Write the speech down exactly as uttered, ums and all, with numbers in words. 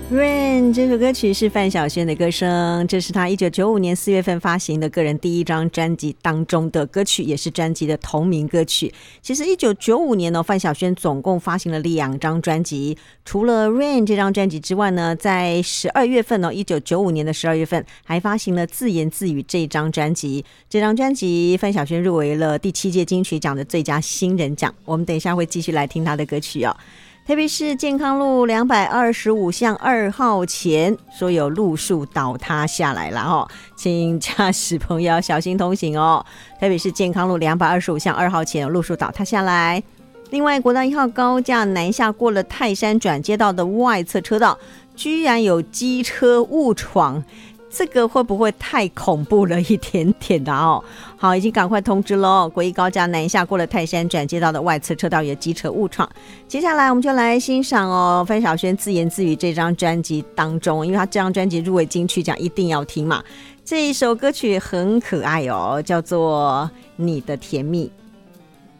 Rain 这首歌曲是范晓萱的歌声，这是她一九九五年四月份发行的个人第一张专辑当中的歌曲，也是专辑的同名歌曲。其实一九九五年呢，范晓萱总共发行了两张专辑，除了 Rain 这张专辑之外呢，在十二月份呢，一九九五年的十二月份还发行了自言自语这张专辑。这张专辑范晓萱入围了第七届金曲奖的最佳新人奖。我们等一下会继续来听她的歌曲哦。特别是健康路两百二十五巷二号前说有路树倒塌下来了哦，请驾驶朋友要小心通行哦。特别是健康路两百二十五巷二号前有路树倒塌下来。另外，国道一号高架南下过了泰山转接道的外侧车道，居然有机车误闯。这个会不会太恐怖了一点点的哦？好，已经赶快通知了，国一高架南下过了泰山转接道的外侧车道有机车误闯。接下来我们就来欣赏哦，范晓萱自言自语这张专辑当中，因为她这张专辑入围金曲奖，一定要听嘛。这一首歌曲很可爱哦，叫做《你的甜蜜》。